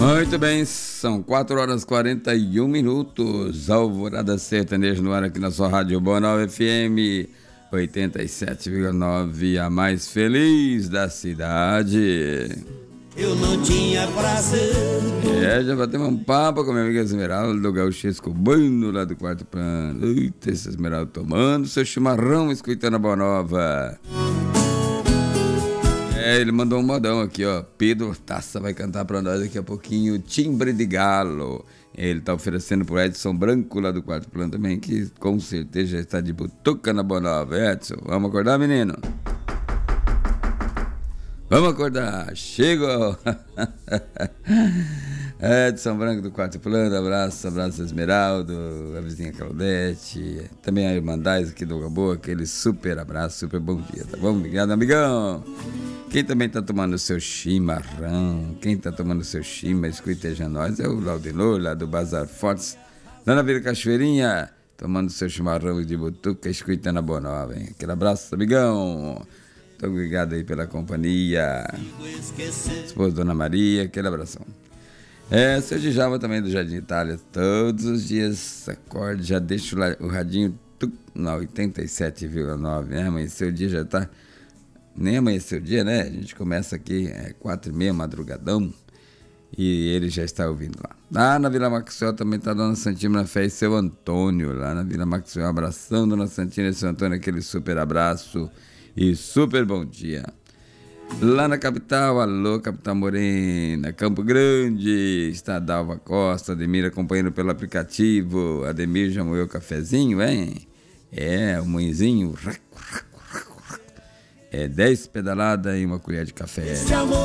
Muito bem, são 4 horas e 41 minutos. Alvorada Sertaneja no ar aqui na sua Rádio Boa Nova FM 87,9, a mais feliz da cidade. Eu não tinha prazer. Já batemos um papo com a minha amiga Esmeralda do Gauchesco Bueno lá do quarto plano. Eita, esse Esmeralda tomando seu chimarrão, escutando a Boa Nova. Ele mandou um modão aqui, ó. Pedro Hortaça vai cantar pra nós daqui a pouquinho Timbre de Galo. Ele tá oferecendo pro Edson Branco lá do quarto plano também, que com certeza já está de butuca na Boa Nova. Edson, vamos acordar, menino? Vamos acordar, chegou! Edson Branco do quarto plano, abraço Esmeraldo, a vizinha Claudete, também a Irmandade aqui do Gaboa, aquele super abraço, super bom dia, tá bom? Obrigado, amigão! Quem também tá tomando o seu chimarrão, quem tá tomando o seu chima, escuteja nós, é o Laudenor, lá do Bazar Fortes, lá na Vila Cachoeirinha, tomando o seu chimarrão de butuca, escutando a Boa Nova, hein? Aquele abraço, amigão! Muito obrigado aí pela companhia. Esposa Dona Maria, aquele abração. Seu Djalma também do Jardim Itália. Todos os dias acorde, já deixa o radinho na 87,9, né? Amanheceu o dia, já tá... Nem amanheceu o dia, né? A gente começa aqui 4h30, madrugadão. E ele já está ouvindo lá. Lá na Vila Maxwell também tá Dona Santina na Fé e seu Antônio. Lá na Vila Maxwell, um abração, Dona Santina e seu Antônio, aquele super abraço. E super bom dia. Lá na capital, alô, Capital Morena, Campo Grande, está Dalva Costa, Ademir acompanhando pelo aplicativo. Ademir já moeu o cafezinho, hein? O moinzinho. 10 pedaladas e uma colher de café.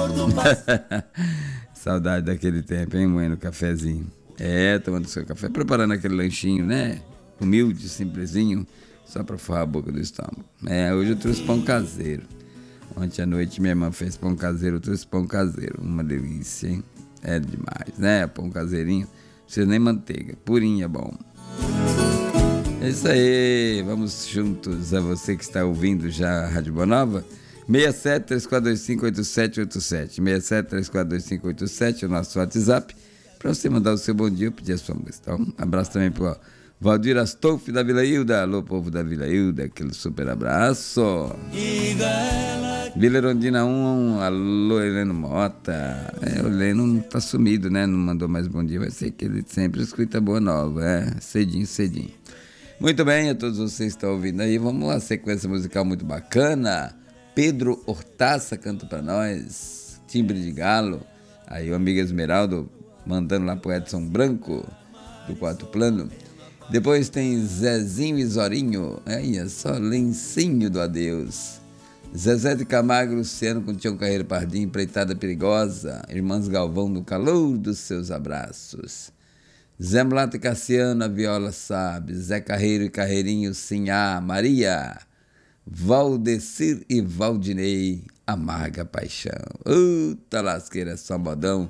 Saudade daquele tempo, hein, moendo cafezinho. Tomando seu café, preparando aquele lanchinho, né? Humilde, simplesinho. Só para forrar a boca do estômago. Hoje eu trouxe pão caseiro. Ontem à noite minha irmã fez pão caseiro, eu trouxe pão caseiro. Uma delícia, hein? É demais, né? Pão caseirinho, não precisa nem manteiga. Purinho é bom. É isso aí, vamos juntos. A você que está ouvindo já a Rádio Boa Nova. 67-3425-8787. 67-3425-87, o nosso WhatsApp. Para você mandar o seu bom dia, eu pedir a sua música. Então, um abraço também para Valdir Astolfi da Vila Hilda. Alô, povo da Vila Hilda, aquele super abraço. Vila Erondina 1, alô, Heleno Mota. O Heleno tá sumido, né? Não mandou mais bom dia, vai ser que ele sempre escuta Boa Nova, cedinho. Muito bem, a todos vocês que estão ouvindo aí, vamos lá, sequência musical muito bacana. Pedro Hortaça canta pra nós, Timbre de Galo. Aí o amigo Esmeraldo mandando lá pro Edson Branco, do quarto plano. Depois tem Zezinho e Zorinho, é só lencinho do adeus. Zezé de Camargo, Luciano com Tião Carreiro Pardim, Empreitada Perigosa. Irmãs Galvão, no calor dos seus abraços. Zé Mulato e Cassiano, a viola sabe. Zé Carreiro e Carreirinho, Sinhá, Maria. Valdecir e Valdinei, Amarga Paixão. Uta lasqueira, só modão.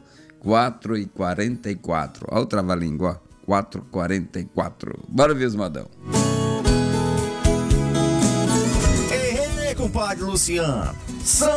4h44. Olha o trava-língua, 4h44. Bora ver os modão. Ei, compadre Luciano.